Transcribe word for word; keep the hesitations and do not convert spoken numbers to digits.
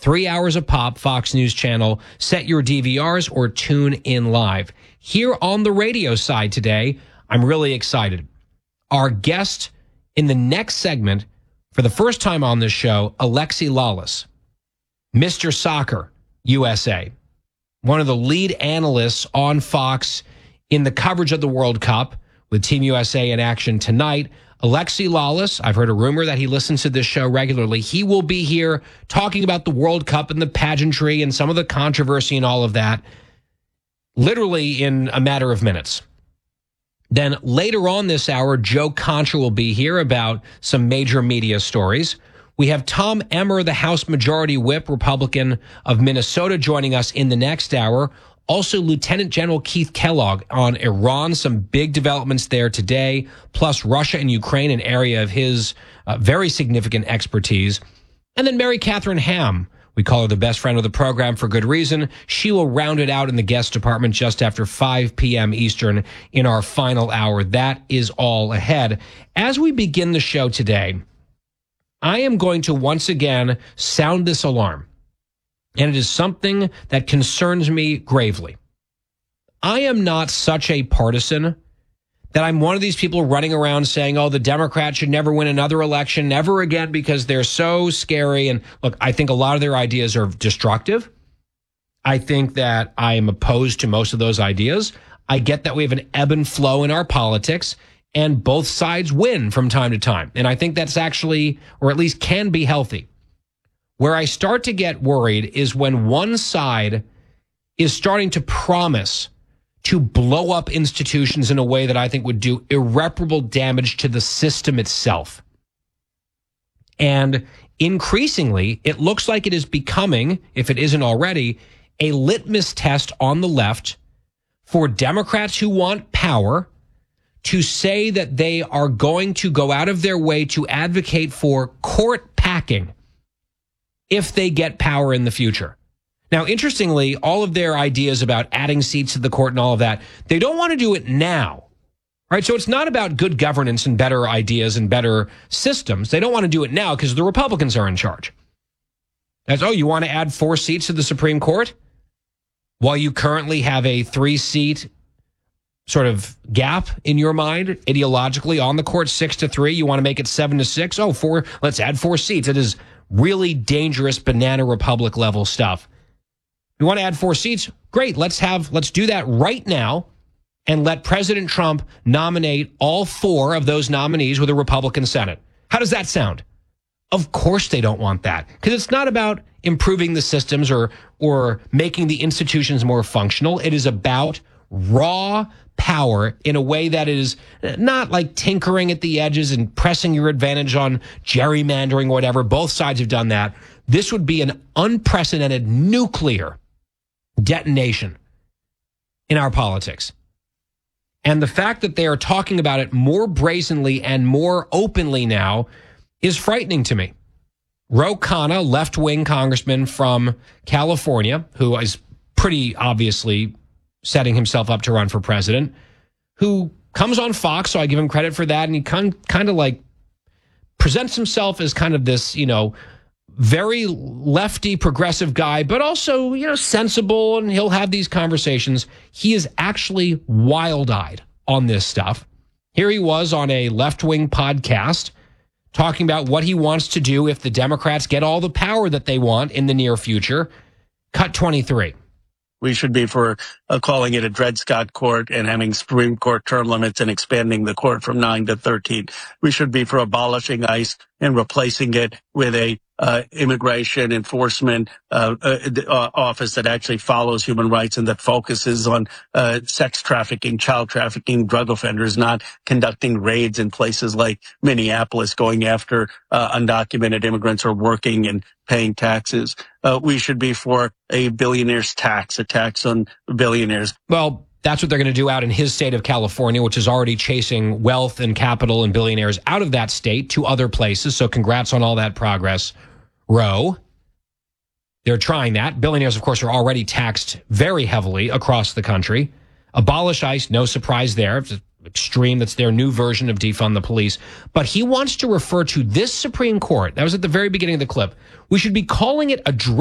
Three hours a pop, Fox News Channel. Set your D V Rs or tune in live. Here on the radio side today, I'm really excited. Our guest in the next segment, for the first time on this show, Alexi Lalas, Mister Soccer U S A, one of the lead analysts on Fox in the coverage of the World Cup with Team U S A in action tonight. Alexi Lalas, I've heard a rumor that he listens to this show regularly. He will be here talking about the World Cup and the pageantry and some of the controversy and all of that, literally in a matter of minutes. Then later on this hour, Joe Contra will be here about some major media stories. We have Tom Emmer, the House Majority Whip, Republican of Minnesota, joining us in the next hour. Also, Lieutenant General Keith Kellogg on Iran, some big developments there today, plus Russia and Ukraine, an area of his uh, very significant expertise. And then Mary Catherine Ham, we call her the best friend of the program for good reason. She will round it out in the guest department just after five p.m. Eastern in our final hour. That is all ahead. As we begin the show today, I am going to once again sound this alarm. And it is something that concerns me gravely. I am not such a partisan that I'm one of these people running around saying, oh, the Democrats should never win another election, never again, because they're so scary. And look, I think a lot of their ideas are destructive. I think that I am opposed to most of those ideas. I get that we have an ebb and flow in our politics, and both sides win from time to time. And I think that's actually, or at least can be, healthy. Where I start to get worried is when one side is starting to promise to blow up institutions in a way that I think would do irreparable damage to the system itself. And increasingly, it looks like it is becoming, if it isn't already, a litmus test on the left for Democrats who want power to say that they are going to go out of their way to advocate for court packing if they get power in the future. Now, interestingly, all of their ideas about adding seats to the court and all of that, they don't want to do it now. All right, so it's not about good governance and better ideas and better systems. They don't want to do it now because the Republicans are in charge. That's, oh, you want to add four seats to the Supreme Court? While you currently have a three-seat sort of gap in your mind, ideologically, on the court, six to three. You want to make it seven to six? Oh, four, let's add four seats. It is really dangerous banana republic level stuff. You want to add four seats? Great. Let's have, let's do that right now and let President Trump nominate all four of those nominees with a Republican Senate. How does that sound? Of course they don't want that, because it's not about improving the systems or, or making the institutions more functional. It is about raw power in a way that is not like tinkering at the edges and pressing your advantage on gerrymandering or whatever. Both sides have done that. This would be an unprecedented nuclear detonation in our politics. And the fact that they are talking about it more brazenly and more openly now is frightening to me. Ro Khanna, left-wing congressman from California, who is pretty obviously setting himself up to run for president, who comes on Fox, so I give him credit for that, and he kind, kind of like presents himself as kind of this, you know, very lefty, progressive guy, but also, you know, sensible, and he'll have these conversations. He is actually wild-eyed on this stuff. Here he was on a left-wing podcast talking about what he wants to do if the Democrats get all the power that they want in the near future. Cut twenty-three. We should be for uh, calling it a Dred Scott court and having Supreme Court term limits and expanding the court from nine to thirteen. We should be for abolishing ICE and replacing it with a uh, immigration enforcement uh, uh, uh, office that actually follows human rights and that focuses on uh, sex trafficking, child trafficking, drug offenders, not conducting raids in places like Minneapolis, going after uh, undocumented immigrants or working and paying taxes. Uh, we should be for a billionaire's tax, a tax on billionaires. Well, that's what they're going to do out in his state of California, which is already chasing wealth and capital and billionaires out of that state to other places. So congrats on all that progress, Roe. They're trying that. Billionaires, of course, are already taxed very heavily across the country. Abolish ICE, no surprise there. It's extreme. That's their new version of defund the police. But he wants to refer to this Supreme Court. That was at the very beginning of the clip. We should be calling it a